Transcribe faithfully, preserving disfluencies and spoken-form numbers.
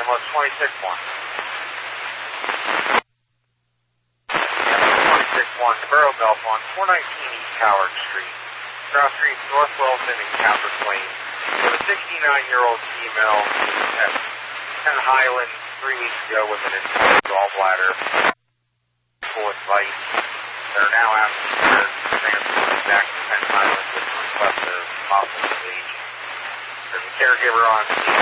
Ambulance twenty-six one. Ambulance twenty-six one, Borough Bell on four nineteen East Howard Street, Cross Street, North Wilson, and Capper Plain. With a sixty-nine-year-old female at Penn Highland three weeks ago with an inflamed gallbladder, full of light. They're now asking for transport back to Penn Highland with a request of hospitalization. There's a caregiver on scene.